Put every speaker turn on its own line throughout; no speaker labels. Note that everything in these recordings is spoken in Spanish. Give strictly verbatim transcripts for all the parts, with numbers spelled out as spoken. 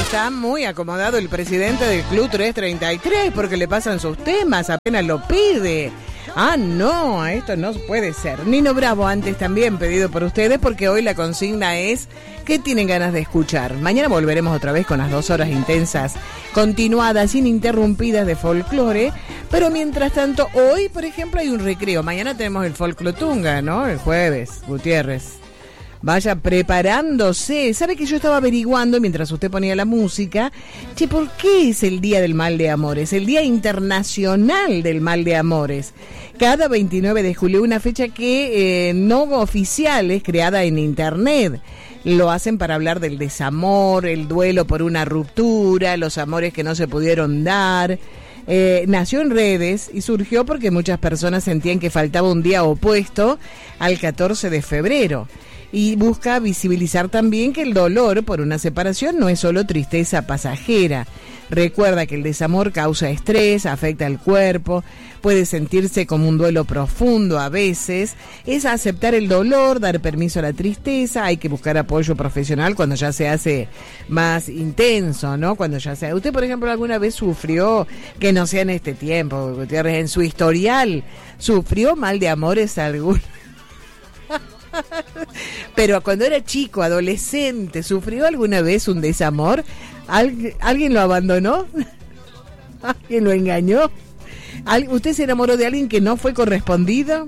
está muy acomodado el presidente del Club trescientos treinta y tres porque le pasan sus temas, apenas lo pide. Ah, no, esto no puede ser. Nino Bravo antes también pedido por ustedes porque hoy la consigna es ¿qué tienen ganas de escuchar? Mañana volveremos otra vez con las dos horas intensas, continuadas, ininterrumpidas de folclore. Pero mientras tanto, hoy, por ejemplo, hay un recreo. Mañana tenemos el Folclotunga, ¿no? El jueves, Gutiérrez. Vaya preparándose. ¿Sabe que yo estaba averiguando mientras usted ponía la música? Che, ¿por qué es el Día del Mal de Amores? El Día Internacional del Mal de Amores. Cada veintinueve de julio, una fecha que eh, no oficial, es creada en internet. Lo hacen para hablar del desamor, el duelo por una ruptura, los amores que no se pudieron dar. Eh, nació en redes y surgió porque muchas personas sentían que faltaba un día opuesto al catorce de febrero. Y busca visibilizar también que el dolor por una separación no es solo tristeza pasajera. Recuerda que el desamor causa estrés, afecta al cuerpo, puede sentirse como un duelo profundo a veces. Es aceptar el dolor, dar permiso a la tristeza, hay que buscar apoyo profesional cuando ya se hace más intenso, ¿no? Cuando ya sea. Usted, por ejemplo, alguna vez sufrió, que no sea en este tiempo, Gutiérrez, en su historial, ¿sufrió mal de amores algún? Pero cuando era chico, adolescente, ¿sufrió alguna vez un desamor? ¿Algu- ¿Alguien lo abandonó? ¿Alguien lo engañó? ¿Usted se enamoró de alguien que no fue correspondido?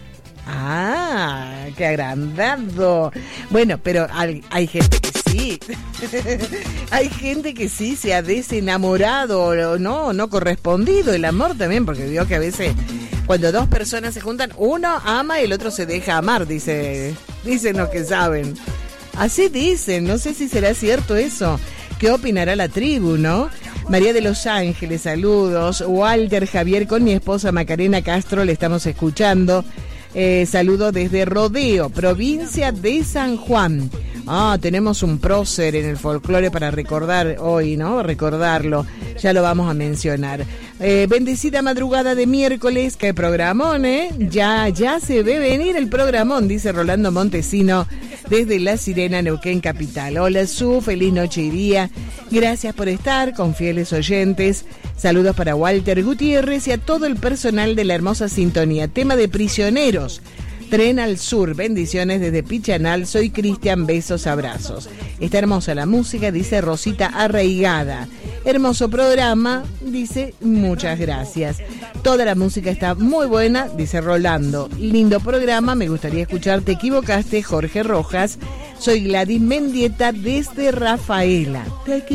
Ah, qué agrandado. Bueno, pero hay, hay gente que sí. Hay gente que sí se ha desenamorado o no, no correspondido el amor también, porque vio que a veces cuando dos personas se juntan, uno ama y el otro se deja amar, dice, dicen los que saben. Así dicen, no sé si será cierto eso. ¿Qué opinará la tribu, no? María de Los Ángeles, saludos. Walter Javier, con mi esposa Macarena Castro, le estamos escuchando. Eh, saludo desde Rodeo, provincia de San Juan. Ah, tenemos un prócer en el folclore para recordar hoy, ¿no? Recordarlo, ya lo vamos a mencionar. Eh, bendecida madrugada de miércoles, qué programón, ¿eh? Ya, ya se ve venir el programón, dice Rolando Montesino desde La Sirena, Neuquén Capital. Hola Su, feliz noche y día. Gracias por estar con fieles oyentes. Saludos para Walter Gutiérrez y a todo el personal de la hermosa sintonía. Tema de Prisioneros. Tren al Sur, bendiciones desde Pichanal, soy Cristian, besos, abrazos. Está hermosa la música, dice Rosita Arraigada. Hermoso programa, dice, muchas gracias. Toda la música está muy buena, dice Rolando. Lindo programa, me gustaría escuchar Te equivocaste, Jorge Rojas. Soy Gladys Mendieta desde Rafaela. Te